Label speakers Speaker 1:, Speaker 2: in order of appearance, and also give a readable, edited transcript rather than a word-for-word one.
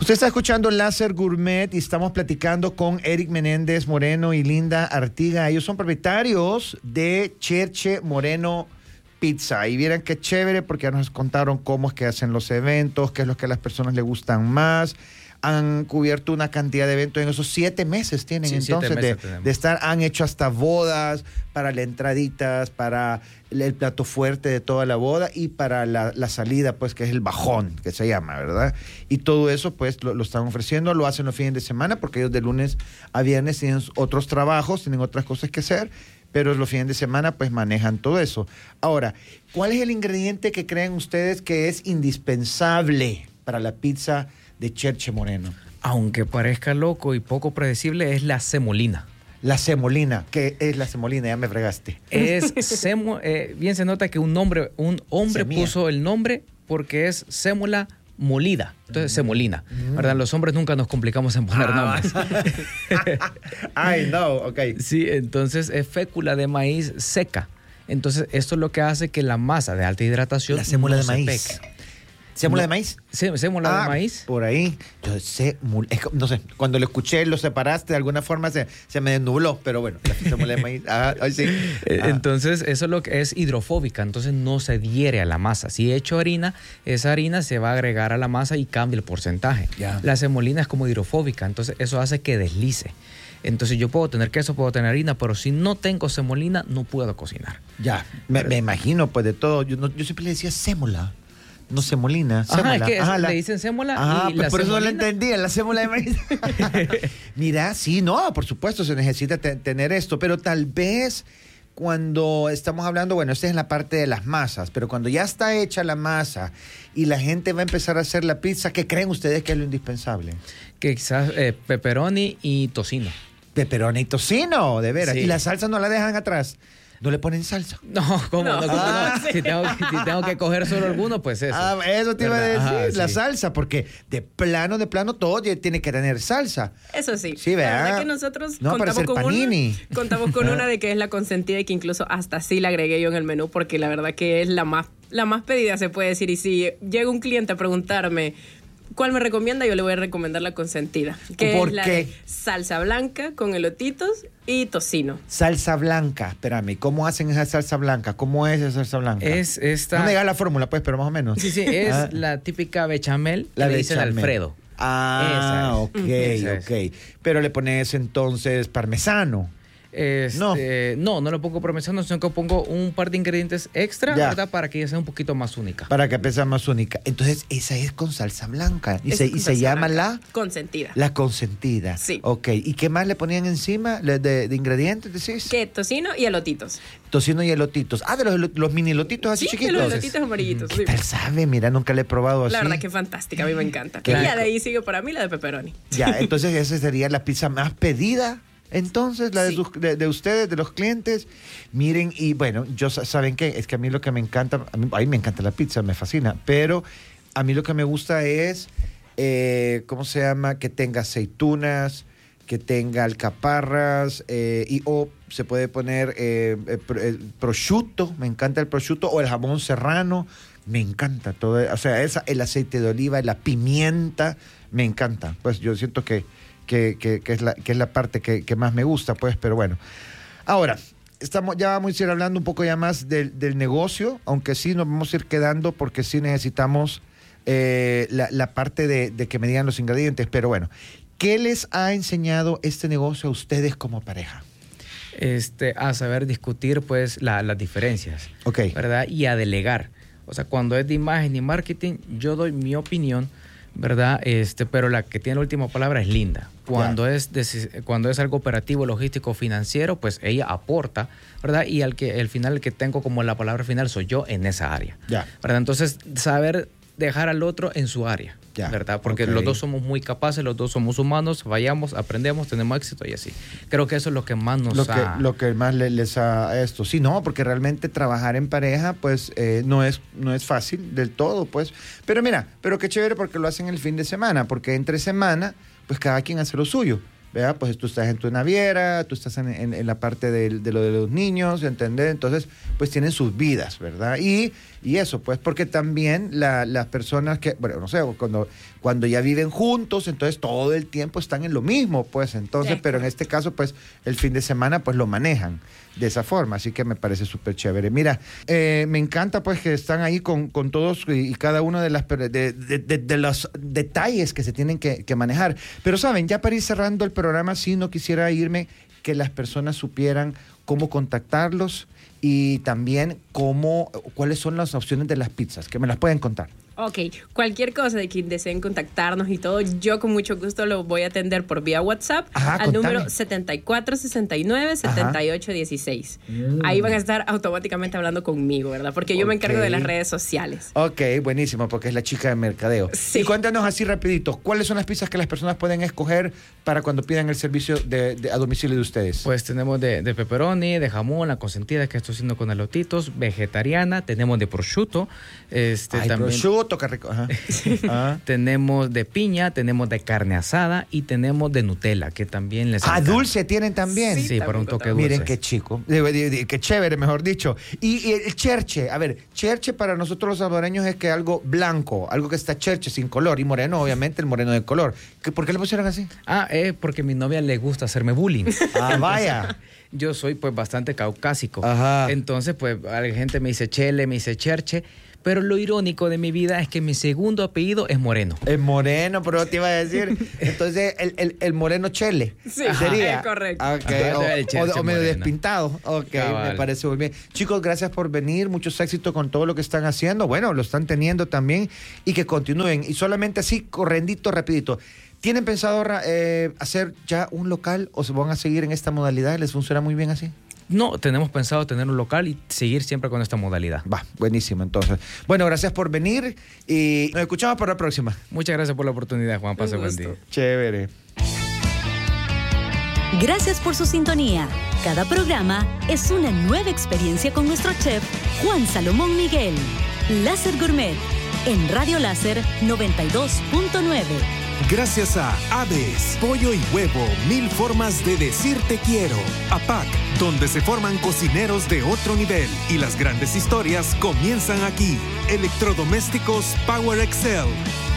Speaker 1: Usted está escuchando Láser Gourmet y estamos platicando con Eric Menéndez Moreno y Linda Artiga. Ellos son propietarios de Cherche Moreno Pizza. Y vieran qué chévere porque ya nos contaron cómo es que hacen los eventos, qué es lo que a las personas les gustan más. Han cubierto una cantidad de eventos en esos 7 meses tienen, sí, entonces de estar, han hecho hasta bodas para las entraditas, para el plato fuerte de toda la boda y para la salida, pues que es el bajón, que se llama, ¿verdad? Y todo eso pues lo están ofreciendo, lo hacen los fines de semana porque ellos de lunes a viernes tienen otros trabajos, tienen otras cosas que hacer, pero los fines de semana pues manejan todo eso. Ahora, ¿cuál es el ingrediente que creen ustedes que es indispensable para la pizza de Cherche Moreno?
Speaker 2: Aunque parezca loco y poco predecible, es la semolina.
Speaker 1: La semolina. ¿Qué es la semolina? Ya me fregaste.
Speaker 2: Es bien se nota que un hombre puso el nombre porque es sémola molida. Entonces, semolina. ¿Verdad? Los hombres nunca nos complicamos en poner nombres.
Speaker 1: I know, ok.
Speaker 2: Sí, entonces es fécula de maíz seca. Entonces, esto es lo que hace que la masa de alta hidratación
Speaker 1: la sémola
Speaker 2: no
Speaker 1: de maíz.
Speaker 2: se peque.
Speaker 1: ¿Sémola de maíz?
Speaker 2: Sémola de maíz.
Speaker 1: Por ahí. Yo sé, no sé, cuando lo escuché, lo separaste, de alguna forma se me desnubló, pero bueno, la sémola de maíz. Sí.
Speaker 2: Entonces, eso es lo que es hidrofóbica, entonces no se adhiere a la masa. Si he hecho harina, esa harina se va a agregar a la masa y cambia el porcentaje. Ya. La semolina es como hidrofóbica, entonces eso hace que deslice. Entonces yo puedo tener queso, puedo tener harina, pero si no tengo semolina, no puedo cocinar.
Speaker 1: Ya, me imagino pues de todo. Yo siempre le decía sémola. No semolina, sémola.
Speaker 2: Es que le dicen sémola y
Speaker 1: pues
Speaker 2: la
Speaker 1: por eso
Speaker 2: semolina.
Speaker 1: no la entendía, la sémola de maíz. Mira, sí, no, por supuesto se necesita tener esto, pero tal vez cuando estamos hablando, bueno, esta es en la parte de las masas, pero cuando ya está hecha la masa y la gente va a empezar a hacer la pizza, ¿qué creen ustedes que es lo indispensable?
Speaker 2: Que quizás pepperoni y tocino.
Speaker 1: Pepperoni y tocino, de veras.
Speaker 2: Sí.
Speaker 1: ¿Y la salsa no la dejan atrás? ¿No le ponen salsa?
Speaker 2: No, ¿cómo no? Si tengo que coger solo alguno, pues eso.
Speaker 1: Eso te iba a decir, la
Speaker 2: sí.
Speaker 1: salsa, porque de plano, todo tiene que tener salsa.
Speaker 3: Eso sí.
Speaker 1: Sí, ¿verdad?
Speaker 3: La verdad que nosotros
Speaker 1: contamos
Speaker 3: con una de que es la consentida y que incluso hasta sí la agregué yo en el menú, porque la verdad que es la más pedida, se puede decir. Y si llega un cliente a preguntarme ¿cuál me recomienda? Yo le voy a recomendar la consentida, que es la de salsa blanca con elotitos y tocino.
Speaker 1: Salsa blanca, espérame, ¿cómo hacen esa salsa blanca? ¿Cómo es esa salsa blanca?
Speaker 2: Es esta...
Speaker 1: No me digas la fórmula, pues, pero más o menos.
Speaker 2: Sí, es la típica bechamel que le dicen Alfredo.
Speaker 1: Ok. Pero le pones entonces parmesano.
Speaker 2: No le pongo parmesano, sino que pongo un par de ingredientes extra, ¿verdad? Para que ella sea un poquito más única.
Speaker 1: Para que sea más única. Entonces, esa es con salsa blanca. Y se llama la
Speaker 3: consentida.
Speaker 1: La consentida.
Speaker 3: Sí.
Speaker 1: Ok. ¿Y qué más le ponían encima de ingredientes, decís?
Speaker 3: Que tocino y elotitos.
Speaker 1: Tocino y elotitos. De los mini elotitos así chiquitos.
Speaker 3: Sí, de los elotitos amarillitos.
Speaker 1: ¿Qué tal sabe? Mira, nunca le he probado así.
Speaker 3: La verdad que fantástica, a mí me encanta. Y ya de ahí sigue para mí la de pepperoni.
Speaker 1: Ya, entonces esa sería la pizza más pedida. Entonces, la de ustedes, de los clientes, miren, y bueno, ¿saben qué? Es que a mí lo que me encanta, a mí me encanta la pizza, me fascina, pero a mí lo que me gusta es, ¿cómo se llama? Que tenga aceitunas, que tenga alcaparras, o se puede poner prosciutto, me encanta el prosciutto, o el jamón serrano, me encanta todo, o sea, el aceite de oliva, la pimienta, me encanta, pues yo siento que es la parte que más me gusta, pues, pero bueno. Ahora, ya vamos a ir hablando un poco ya más del negocio, aunque sí nos vamos a ir quedando porque sí necesitamos la parte de que me digan los ingredientes, pero bueno, ¿qué les ha enseñado este negocio a ustedes como pareja?
Speaker 2: A saber discutir, pues, las diferencias, ¿verdad? Y a delegar. O sea, cuando es de imagen y marketing, yo doy mi opinión, ¿verdad? Pero la que tiene la última palabra es Linda. Cuando es algo operativo, logístico, financiero, pues ella aporta, ¿verdad? Y al final el que tengo como la palabra final soy yo en esa área, ¿verdad? Entonces, saber dejar al otro en su área, ¿verdad? Porque los dos somos muy capaces, los dos somos humanos, fallamos, aprendemos, tenemos éxito y así. Creo que eso es lo que más
Speaker 1: lo que más les ha esto. Sí, no, porque realmente trabajar en pareja, pues, no es fácil del todo, pues. Pero mira, qué chévere porque lo hacen el fin de semana, porque entre semana, pues cada quien hace lo suyo. ¿verdad? Pues tú estás en tu naviera, tú estás en la parte de lo de los niños, ¿entendés? Entonces, pues tienen sus vidas, ¿verdad? Y eso, pues, porque también las personas que, bueno, no sé, cuando ya viven juntos, entonces todo el tiempo están en lo mismo, pues, entonces, pero en este caso, pues, el fin de semana, pues, lo manejan de esa forma, así que me parece súper chévere. Mira, me encanta, pues, que están ahí con todos y cada uno de los detalles que se tienen que manejar. Pero, ¿saben? Ya para ir cerrando el programa, sí, no quisiera irme que las personas supieran cómo contactarlos y también cuáles son las opciones de las pizzas, que me las pueden contar.
Speaker 3: Ok, cualquier cosa de quien deseen contactarnos y todo, yo con mucho gusto lo voy a atender por vía WhatsApp al número 7469-7816. Ahí van a estar automáticamente hablando conmigo, ¿verdad? Porque yo me encargo de las redes sociales.
Speaker 1: Ok, buenísimo, porque es la chica de mercadeo.
Speaker 3: Sí.
Speaker 1: Y cuéntanos así rapidito, ¿cuáles son las pizzas que las personas pueden escoger para cuando pidan el servicio a domicilio de ustedes?
Speaker 2: Pues tenemos de pepperoni, de jamón, la consentida que estoy haciendo con elotitos, vegetariana, tenemos de prosciutto, también
Speaker 1: prosciutto, qué rico. Ajá.
Speaker 2: Tenemos de piña, tenemos de carne asada y tenemos de Nutella, que también les encanta.
Speaker 1: Dulce tienen también.
Speaker 2: Sí, para un toque dulce.
Speaker 1: Miren qué chico, qué chévere, mejor dicho. Y el cherche, a ver, cherche para nosotros los salvadoreños es que algo blanco, algo que está cherche, sin color, y moreno, obviamente, el moreno de color. ¿Por qué le pusieron así?
Speaker 2: Porque a mi novia le gusta hacerme bullying.
Speaker 1: Vaya.
Speaker 2: Yo soy pues bastante caucásico.
Speaker 1: Ajá.
Speaker 2: Entonces, pues, la gente me dice chele, me dice cherche. Pero lo irónico de mi vida es que mi segundo apellido es Moreno.
Speaker 1: Es Moreno, pero te iba a decir. Entonces, el Moreno Chele.
Speaker 3: Sí,
Speaker 1: sería.
Speaker 3: es correcto.
Speaker 1: Okay. O medio despintado. Ok, cabal. Me parece muy bien. Chicos, gracias por venir. Muchos éxitos con todo lo que están haciendo. Bueno, lo están teniendo también. Y que continúen. Y solamente así, correndito, rapidito. ¿Tienen pensado hacer ya un local o se van a seguir en esta modalidad? ¿Les funciona muy bien así?
Speaker 2: No, tenemos pensado tener un local y seguir siempre con esta modalidad.
Speaker 1: Va, buenísimo, entonces. Bueno, gracias por venir y nos escuchamos para la próxima.
Speaker 2: Muchas gracias por la oportunidad, Juan. Pase buen día.
Speaker 1: Chévere.
Speaker 4: Gracias por su sintonía. Cada programa es una nueva experiencia con nuestro chef, Juan Salomón Miguel. Láser Gourmet, en Radio Láser 92.9.
Speaker 5: Gracias a Aves, pollo y huevo, 1000 formas de decir te quiero. APAC, donde se forman cocineros de otro nivel y las grandes historias comienzan aquí. Electrodomésticos Power Excel.